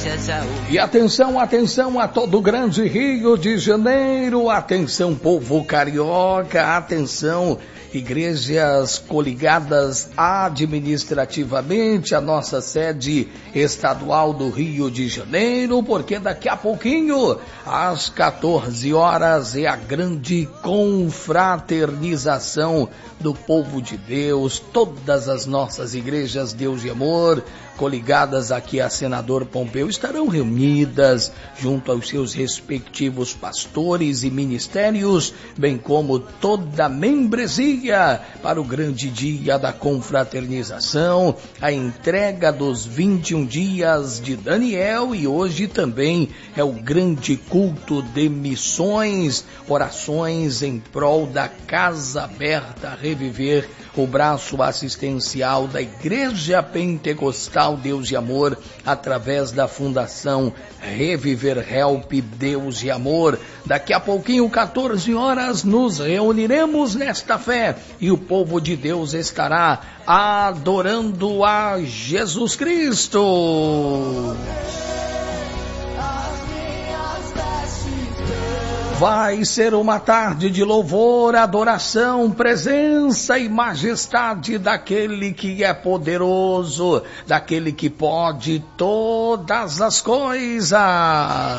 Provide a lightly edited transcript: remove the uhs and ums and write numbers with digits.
graças ao... E atenção, atenção a todo o grande Rio de Janeiro, atenção povo carioca, atenção igrejas coligadas administrativamente à nossa sede estadual do Rio de Janeiro, porque daqui a pouquinho, às 14 horas, é a grande confraternização do povo de Deus. Todas as nossas igrejas Deus e Amor, coligadas aqui a Senador Pompeu, estarão reunidas junto aos seus respectivos pastores e ministérios, bem como toda a membresia para o grande dia da confraternização, a entrega dos 21 dias de Daniel, e hoje também é o grande culto de missões, orações em prol da Casa Aberta Reviver, o braço assistencial da Igreja Pentecostal Deus e Amor, através da Fundação Reviver Help Deus e Amor. Daqui a pouquinho, 14 horas, nos reuniremos nesta fé e o povo de Deus estará adorando a Jesus Cristo. Vai ser uma tarde de louvor, adoração, presença e majestade daquele que é poderoso, daquele que pode todas as coisas.